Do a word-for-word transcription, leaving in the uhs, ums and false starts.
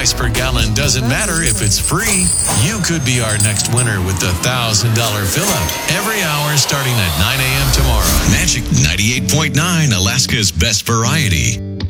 price per gallon doesn't matter if it's free. You could be our next winner with the one thousand dollars fill-up every hour starting at nine a.m. tomorrow. Magic ninety-eight point nine, Alaska's best variety.